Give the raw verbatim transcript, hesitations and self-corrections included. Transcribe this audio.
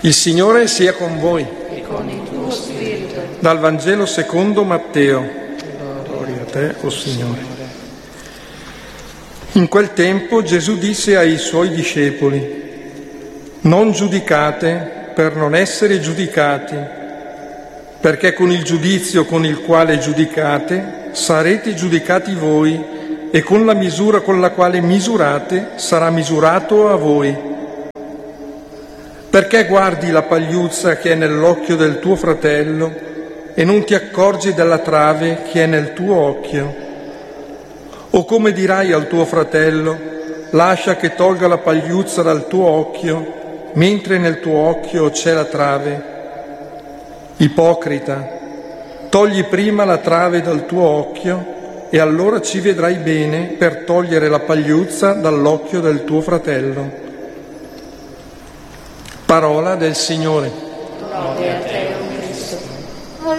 Il Signore sia con voi. E con il tuo spirito. Dal Vangelo secondo Matteo. Gloria a te, o Signore. In quel tempo Gesù disse ai suoi discepoli: non giudicate per non essere giudicati, perché con il giudizio con il quale giudicate sarete giudicati voi, e con la misura con la quale misurate sarà misurato a voi. Perché guardi la pagliuzza che è nell'occhio del tuo fratello e non ti accorgi della trave che è nel tuo occhio? O come dirai al tuo fratello: lascia che tolga la pagliuzza dal tuo occhio, mentre nel tuo occhio c'è la trave? Ipocrita, togli prima la trave dal tuo occhio e allora ci vedrai bene per togliere la pagliuzza dall'occhio del tuo fratello. Parola del Signore. Gloria a te,